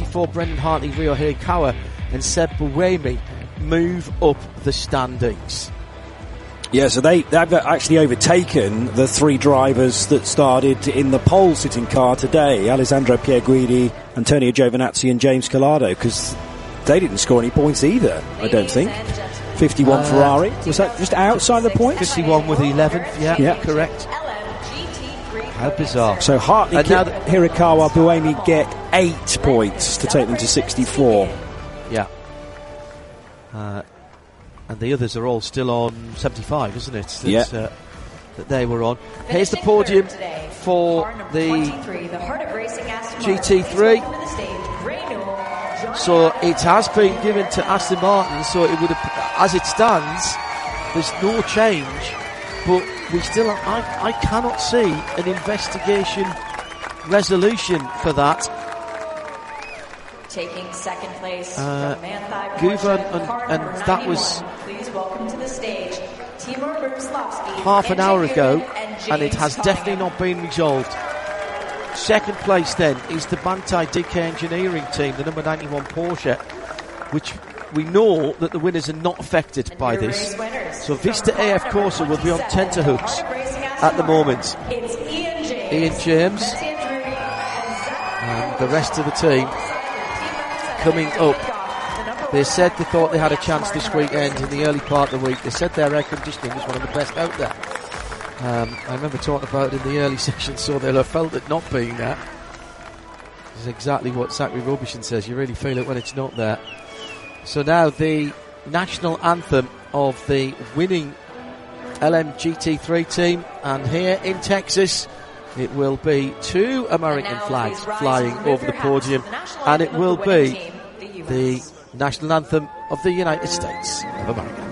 before Brendan Hartley, Ryo Hirakawa and Seb Buemi move up the standings. Yeah, so they've actually overtaken the 3 drivers that started in the pole-sitting car today, Alessandro Pierguidi, Antonio Giovinazzi and James Collado, because they didn't score any points either, I don't think. 51 Ferrari. Was that just outside the points? 51 with 11th, yeah. Correct. How bizarre. So Hartley, Hirakawa, Buemi get 8 points to take them to 64. Yeah. And the others are all still on 75, isn't it? That they were on. Here's the podium for the GT3. So it has been given to Aston Martin, so it would have, as it stands, there's no change, but we still, I cannot see an investigation resolution for that. Taking second place Guven, and that was half an hour ago, and it has definitely not been resolved. Second place then is the Bantai DK Engineering team, the number 91 Porsche, which we know that the winners are not affected by this. So Vista AF Corsa will be on tenterhooks at the moment. Ian James and the rest of the team coming up. They said they thought they had a chance this weekend in the early part of the week. They said their air conditioning was one of the best out there. I remember talking about it in the early session, so they'll have felt it not being that. This is exactly what Zachary Robertson says. You really feel it when it's not there. So now the national anthem of the winning LMGT3 team, and here in Texas it will be 2 American flags flying over the podium, and it will be the national anthem of the United States of America.